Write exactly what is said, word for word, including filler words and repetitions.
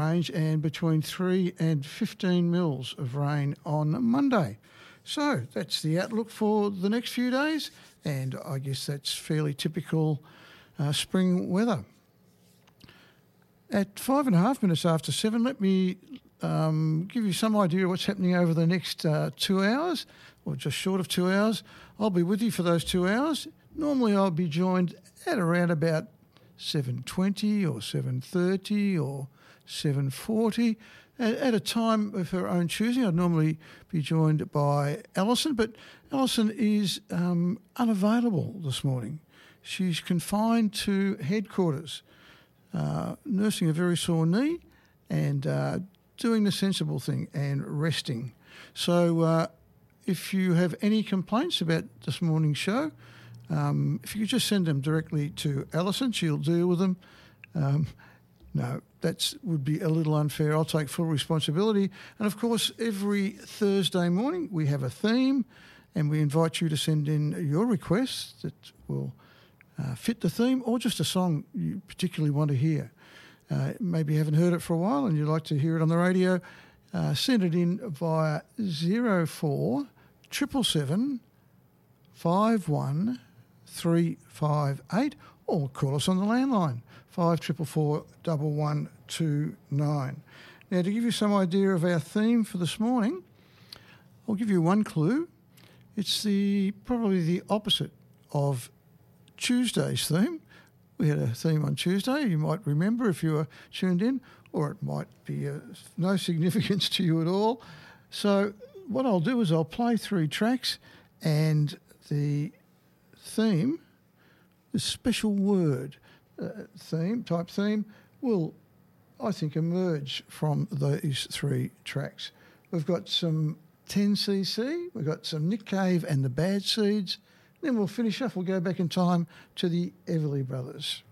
range and between three and fifteen mils of rain on Monday. So that's the outlook for the next few days, and I guess that's fairly typical uh, spring weather. At five and a half minutes after seven, let me um, give you some idea of what's happening over the next uh, two hours, or just short of two hours. I'll be with you for those two hours. Normally I'll be joined at around about seven twenty or seven thirty or seven forty. At, at a time of her own choosing, I'd normally be joined by Alison, but Alison is um, unavailable this morning. She's confined to headquarters, uh, nursing a very sore knee and uh, doing the sensible thing and resting. So uh, if you have any complaints about this morning's show, um, if you could just send them directly to Alison, she'll deal with them. Um, no, that would be a little unfair. I'll take full responsibility. And, of course, every Thursday morning we have a theme, and we invite you to send in your requests that will uh, fit the theme, or just a song you particularly want to hear. Uh, maybe you haven't heard it for a while and you'd like to hear it on the radio. Uh, send it in via zero four seven seven seven five one three five eight, or call us on the landline five four four four one one two nine. Now, to give you some idea of our theme for this morning, I'll give you one clue. It's the probably the opposite of Tuesday's theme. We had a theme on Tuesday, you might remember if you were tuned in, or it might be of no significance to you at all. So what I'll do is I'll play three tracks, and the theme, the special word uh, theme, type theme, will, I think, emerge from these three tracks. We've got some ten C C, we've got some Nick Cave and the Bad Seeds, then we'll finish off, we'll go back in time to the Everly Brothers.